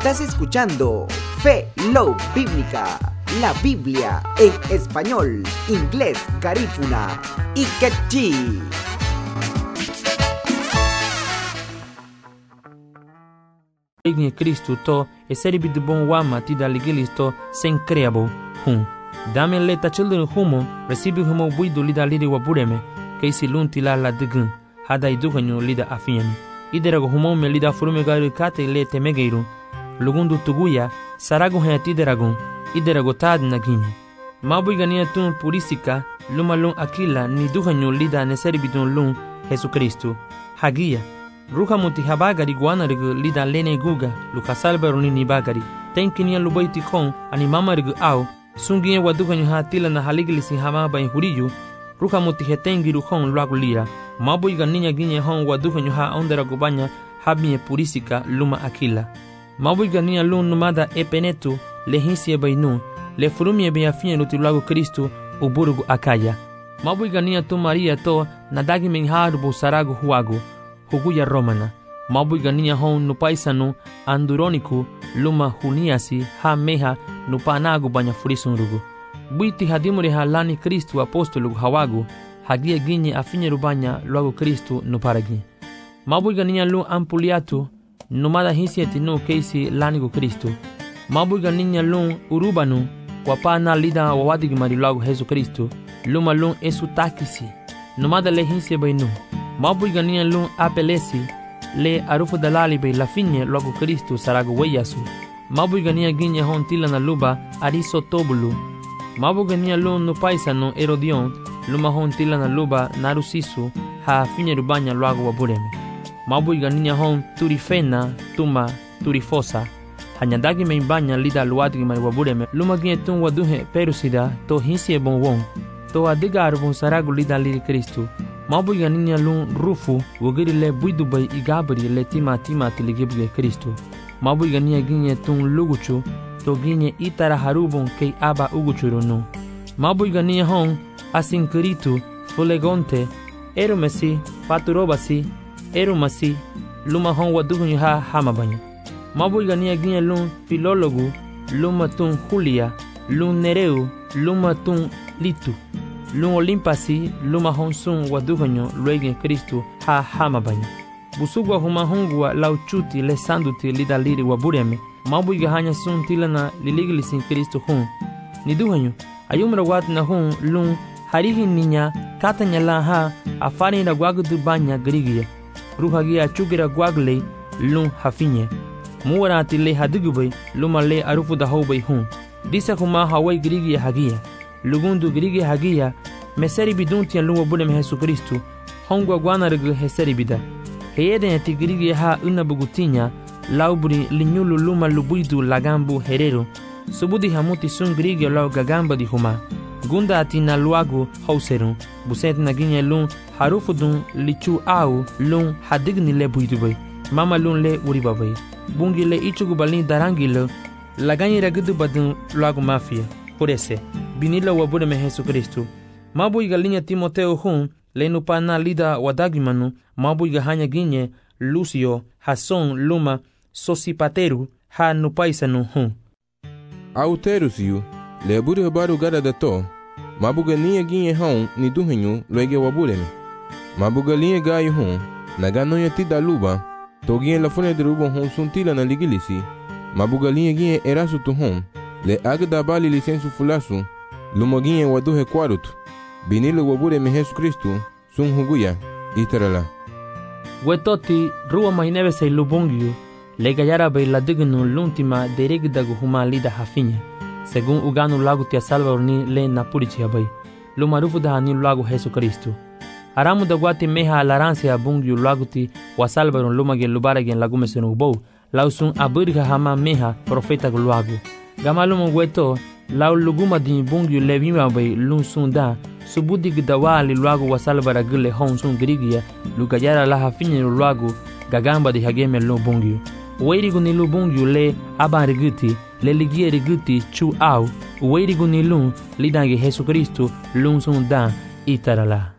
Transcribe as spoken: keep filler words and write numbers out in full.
Estás escuchando Fe Love Bíblica, la Biblia en español, inglés, garífuna y quechí. Igni Cristo to e seribi de bon wama ti da ligilis to sen creabo hum. Dame leta children humo recibi humo buidu lida lidi wabureme keisi lunti la la digun hada iduganyo lida afiani. Iderago humo me lida furume gari kate le temegeiru lugundu tuguya sarago hayati deragon iderago tad naginye. Mabu gania tun purisika luma lun akila ni duganyo lida ne seribi dun lun Jesucristo. Hagia Ruha muti habagari guanarigu lida lene guga luka salbaroni ni bagari tenkinia lubaiti kon ani mamarigu au sungie waduganyo hatila na haligilisi hamaba in huriyu ruha muti hetengiru kon luagu lira mabu iga ninya ginye hon waduganyo ha ondera gubanya habie purisika luma akila mabu iga ninya lun numada epenetu lehinsie bainu le furumie beafine luti luagu Kristo uburugu akaya mabu iga ninya tu Maria to nadagi mingharubu saragu huagu huguya romana mabu igania hon nupaisanu anduroniku luma huniasi ha meha nupanagu banya furisunrugu buiti hadimuri halani Kristu apostolu hawagu hagia ginye afinye rubanya luagu Kristu nuparagi mabu igania lu ampuliatu numada hisieti no keisi lanigu Kristu mabu igania lu urubanu wapana lida wawadigi mari luagu Jesu Kristu luma lu esu takisi numada le hinsie bainu mabu igania lun apelesi le arufu dalali be la finye logo Kristo sarago weyasu mabu igania ginye hon tila na luba ariso tobulu mabu igania lun no paisano erodion luma hon tila na luba narusisu ha finye rubanya logo wabureme mabu igania hon turifena tuma turifosa hanyadagi me imbanya lida luadigi mari wabureme luma ginye tun waduhe perusida to hinsie bonwon to adiga arubun sarago lida liri Kristo mabu igania lun rufu wogiri le buidu bay igabri le tima tima tiligibge Kristo mabu igania ginye tun luguchu to ginye itara harubon kei aba uguchurunu mabu igania hon asinkiritu fulegonte erumesi paturobasi erumasi luma hon wadugunyu ha hamabanyu mabu igania ginye lun filologu luma tun Julia lun Nereu luma tun Litu lun olimpasi luma honsun waduganyo luegen Kristo ha hamabanyo busugwa huma hungwa lauchuti le sanduti lidaliri wabureme mabu igahanya sun tilana liligilisin Kristo hun niduganyo ayumra wat na hun lun harihi ninya katanya la ha afani na gwagudu banya grigia ruhagia chugira gwagle lun hafinye muwarati le hadugubay luma le arufu da hobay hun disa huma hawai grigia hagia lugundu grigi hagia meseri bidunti luwa bule me Jesu Kristo hongwa gwanargu heseri bida heyeden ti grigi ha unabugutinya laubri linyulu luma lubuidu lagambu herero subudi hamuti sun grigi lau gagamba di huma gunda atina luagu hauseru buset naginya lun harufudun lichu au lun hadigni le buidubay mama lun le uribabay bungi le ichugu balin darangilo laganyi ragudu badun luagu mafia porese binila wabure me Jesu Kristo mabu igalinya Timoteo hun lenupana lida wadagimanu mabu igahanya ginye Lucio Hason luma Sosipateru ha nupaisanu hun Auterusiu lebure baru gada dato mabu ganinya ginye hun ni duhenyu luege wabure me mabu galinye gayu hun nagano yati daluba togie la fone de rubon hun suntila na ligilisi mabu galinye ginye erasu tu hun le agda bali lisensu fulasu lumoginye waduhe kwarutu binilo wabure me Jesu Kristo sun huguya itarala wetoti ruwa mahinebe se lubongyu le gayara be la dignu luntima deregdagu huma lida hafinya según uganu lagu tia salvarni le napurichi abai lumarufu da hani lagu Jesu Kristo aramu da guati meha alaransia bungyu lagu ti wasalvaron lumage lubaragen lagu mesenu bou lausun abirga hama meha profeta gulagu gamalumo weto lau luguma di bungyu levima bay lun sunda subudi gdawali luagu wasalbara gule hon sun grigia lugayara la hafinye luagu gagamba di hageme lu bungyu weirigu ni lu bungyu le abariguti le ligie riguti chu au weirigu ni lu lidange Jesu Kristo lun sunda itarala